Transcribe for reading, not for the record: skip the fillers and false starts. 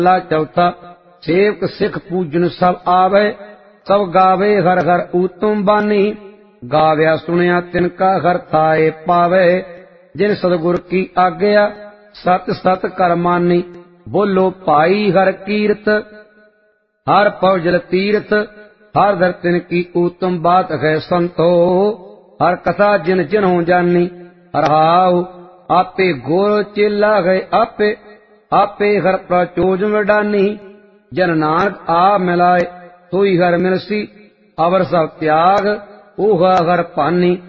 ला चौथा सेवक सिख पूजन सब आवे, सब गावे हर हर ऊतम बानी। गाव्या सुनिया तिनका हर थाए पावे, जिन सतगुर की आज्ञा सत सत कर मानी। बोलो भाई हर कीरत, हर पवजल तीर्थ, हर दर तिन की उत्तम बात है संतो। हर कथा जिन जिन हो जानी, हरहाऊ आपे गोर चेला गए आपे, आपे हर प्रचोज वडानी। जन नानक आ मिलाए सोई हर मिलसी, अवर सब त्याग ओह हर पानी।